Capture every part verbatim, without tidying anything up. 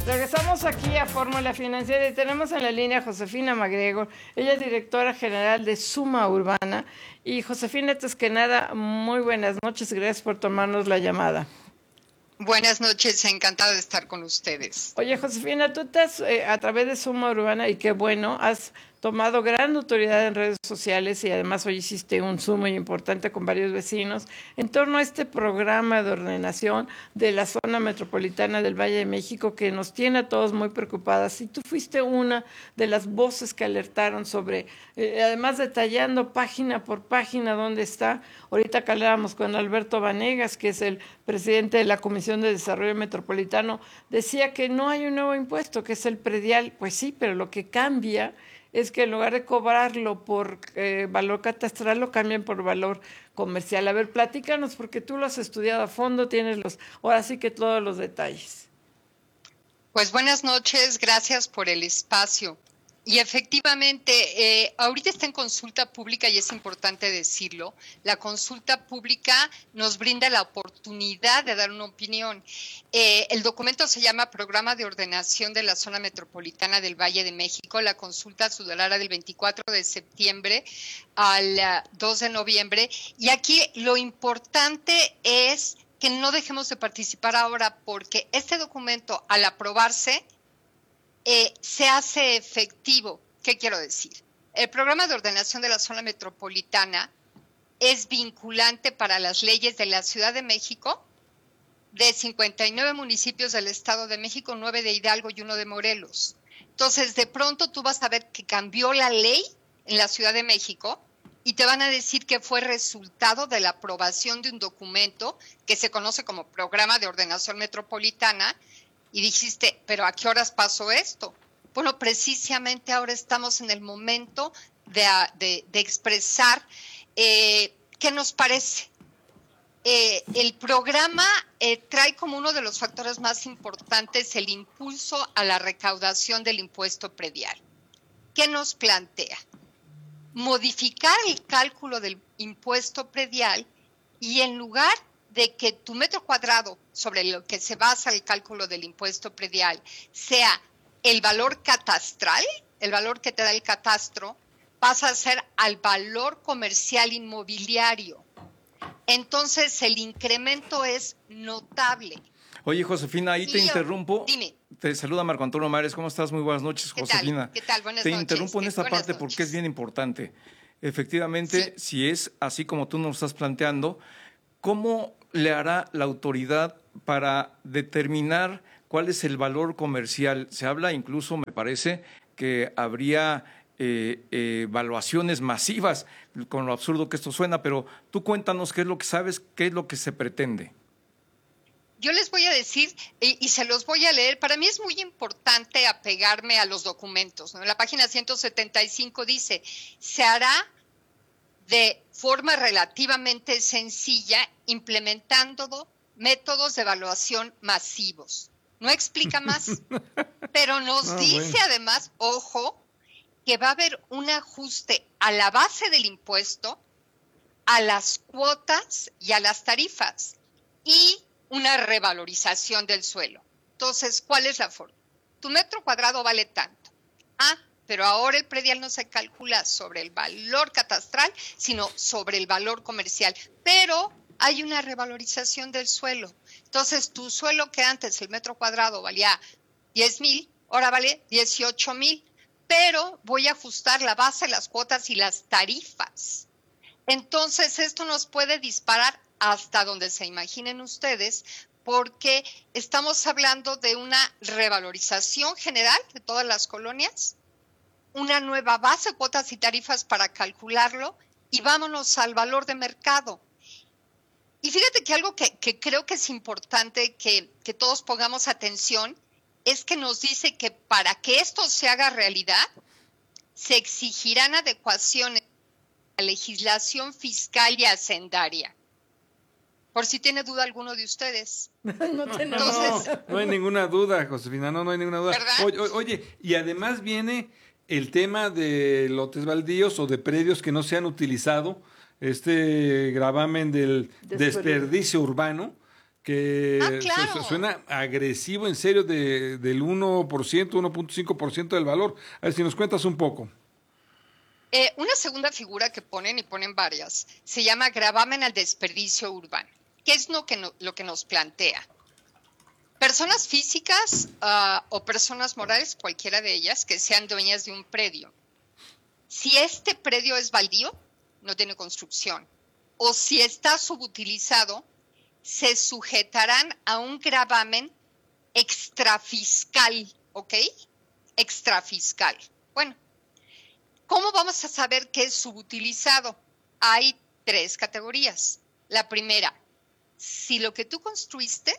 Regresamos aquí a Fórmula Financiera y tenemos en la línea a Josefina Magregor. Ella es directora general de Suma Urbana. Y Josefina, antes que nada, muy buenas noches. Gracias por tomarnos la llamada. Buenas noches, encantada de estar con ustedes. Oye, Josefina, tú te has, eh, a través de Suma Urbana, y qué bueno, has tomado gran notoriedad en redes sociales y además hoy hiciste un Zoom muy importante con varios vecinos en torno a este programa de ordenación de la zona metropolitana del Valle de México que nos tiene a todos muy preocupadas. Y tú fuiste una de las voces que alertaron sobre, eh, además detallando página por página dónde está. Ahorita que hablábamos con Alberto Vanegas, que es el presidente de la Comisión de Desarrollo Metropolitano, decía que no hay un nuevo impuesto, que es el predial. Pues sí, pero lo que cambia es que en lugar de cobrarlo por eh, valor catastral, lo cambian por valor comercial. A ver, platícanos, porque tú lo has estudiado a fondo, tienes los, ahora sí que todos los detalles. Pues buenas noches, gracias por el espacio. Y efectivamente, eh, ahorita está en consulta pública y es importante decirlo. La consulta pública nos brinda la oportunidad de dar una opinión. Eh, el documento se llama Programa de Ordenación de la Zona Metropolitana del Valle de México. La consulta se dará del veinticuatro de septiembre al uh, dos de noviembre. Y aquí lo importante es que no dejemos de participar ahora porque este documento, al aprobarse, Eh, se hace efectivo. ¿Qué quiero decir? El programa de ordenación de la zona metropolitana es vinculante para las leyes de la Ciudad de México, de cincuenta y nueve municipios del Estado de México, nueve de Hidalgo y uno de Morelos. Entonces, de pronto tú vas a ver que cambió la ley en la Ciudad de México y te van a decir que fue resultado de la aprobación de un documento que se conoce como Programa de Ordenación Metropolitana. Y dijiste, ¿pero a qué horas pasó esto? Bueno, precisamente ahora estamos en el momento de, de, de expresar eh, qué nos parece. Eh, el programa eh, trae como uno de los factores más importantes el impulso a la recaudación del impuesto predial. ¿Qué nos plantea? Modificar el cálculo del impuesto predial y en lugar de que tu metro cuadrado sobre lo que se basa el cálculo del impuesto predial sea el valor catastral, el valor que te da el catastro, pasa a ser al valor comercial inmobiliario. Entonces el incremento es notable. Oye, Josefina, ahí te yo, interrumpo. Dime. Te saluda Marco Antonio Mares. ¿Cómo estás? Muy buenas noches, ¿Qué Josefina. Tal? ¿Qué tal? Buenas te noches. Te interrumpo en esta Buenas parte noches. Porque es bien importante. Efectivamente, sí. Si es así como tú nos estás planteando, ¿cómo le hará la autoridad para determinar cuál es el valor comercial? Se habla incluso, me parece, que habría eh, eh, evaluaciones masivas, con lo absurdo que esto suena, pero tú cuéntanos qué es lo que sabes, qué es lo que se pretende. Yo les voy a decir, y, y se los voy a leer, para mí es muy importante apegarme a los documentos, ¿no? En la página ciento setenta y cinco dice, se hará de forma relativamente sencilla, implementando métodos de evaluación masivos. No explica más, pero nos ah, dice bueno. además, ojo, que va a haber un ajuste a la base del impuesto, a las cuotas y a las tarifas, y una revalorización del suelo. Entonces, ¿cuál es la forma? Tu metro cuadrado vale tanto. Ah, pero ahora el predial no se calcula sobre el valor catastral, sino sobre el valor comercial. Pero hay una revalorización del suelo. Entonces, tu suelo que antes el metro cuadrado valía diez mil, ahora vale dieciocho mil. Pero voy a ajustar la base, las cuotas y las tarifas. Entonces, esto nos puede disparar hasta donde se imaginen ustedes, porque estamos hablando de una revalorización general de todas las colonias, una nueva base, cuotas y tarifas para calcularlo, y vámonos al valor de mercado. Y fíjate que algo que, que creo que es importante que, que todos pongamos atención es que nos dice que para que esto se haga realidad, se exigirán adecuaciones a la legislación fiscal y hacendaria. Por si tiene duda alguno de ustedes. no, Entonces, no, no hay ninguna duda, Josefina, no, no hay ninguna duda. ¿Verdad? Oye, oye, y además viene el tema de lotes baldíos o de predios que no se han utilizado, este gravamen del desperdicio, desperdicio urbano, que Ah, claro. su- suena agresivo, en serio, de, del uno por ciento, uno punto cinco por ciento del valor. A ver si nos cuentas un poco. Eh, una segunda figura que ponen, y ponen varias, se llama gravamen al desperdicio urbano. ¿Qué es lo que, no- lo que nos plantea? Personas físicas uh, o personas morales, cualquiera de ellas, que sean dueñas de un predio. Si este predio es baldío, no tiene construcción, o si está subutilizado, se sujetarán a un gravamen extrafiscal, ¿ok? Extrafiscal. Bueno, ¿cómo vamos a saber qué es subutilizado? Hay tres categorías. La primera, si lo que tú construiste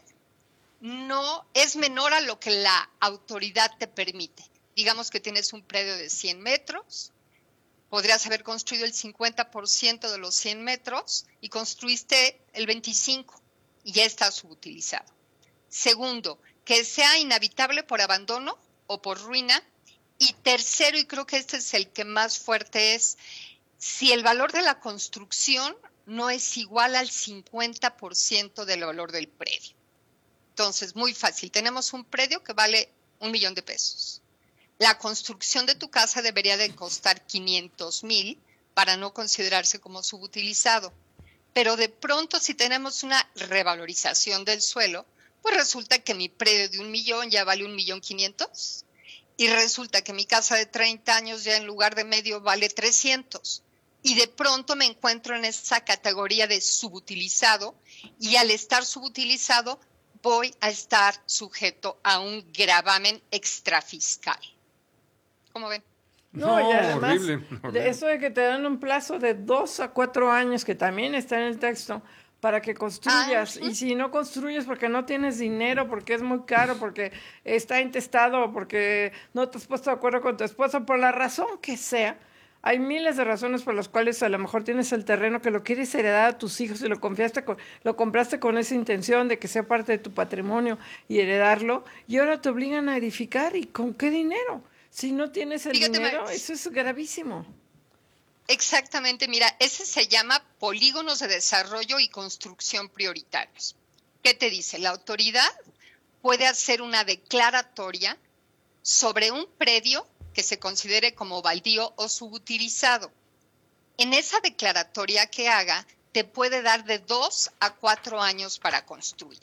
no es menor a lo que la autoridad te permite. Digamos que tienes un predio de cien metros, podrías haber construido el cincuenta por ciento de los cien metros y construiste el veinticinco por ciento y ya está subutilizado. Segundo, que sea inhabitable por abandono o por ruina. Y tercero, y creo que este es el que más fuerte es, si el valor de la construcción no es igual al cincuenta por ciento del valor del predio. Entonces, muy fácil. Tenemos un predio que vale un millón de pesos. La construcción de tu casa debería de costar quinientos mil para no considerarse como subutilizado. Pero de pronto, si tenemos una revalorización del suelo, pues resulta que mi predio de un millón ya vale un millón quinientos. Y resulta que mi casa de treinta años ya en lugar de medio vale trescientos. Y de pronto me encuentro en esa categoría de subutilizado. Y al estar subutilizado, voy a estar sujeto a un gravamen extrafiscal. ¿Cómo ven? No, y No, además, horrible, de horrible. eso de que te dan un plazo de dos a cuatro años, que también está en el texto, para que construyas. Ah, Y si no construyes porque no tienes dinero, porque es muy caro, porque está intestado, porque no te has puesto de acuerdo con tu esposo, por la razón que sea, hay miles de razones por las cuales a lo mejor tienes el terreno que lo quieres heredar a tus hijos y lo confiaste con, lo compraste con esa intención de que sea parte de tu patrimonio y heredarlo, y ahora te obligan a edificar. ¿Y con qué dinero? Si no tienes el Fíjate, dinero, Mar- eso es gravísimo. Exactamente, mira, ese se llama polígonos de desarrollo y construcción prioritarios. ¿Qué te dice? La autoridad puede hacer una declaratoria sobre un predio que se considere como baldío o subutilizado. En esa declaratoria que haga, te puede dar de dos a cuatro años para construir.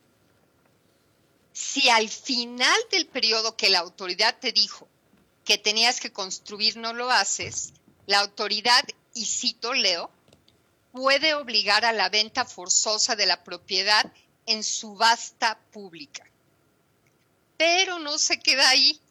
Si al final del periodo que la autoridad te dijo que tenías que construir no lo haces, la autoridad, y cito, leo, puede obligar a la venta forzosa de la propiedad en subasta pública. Pero no se queda ahí.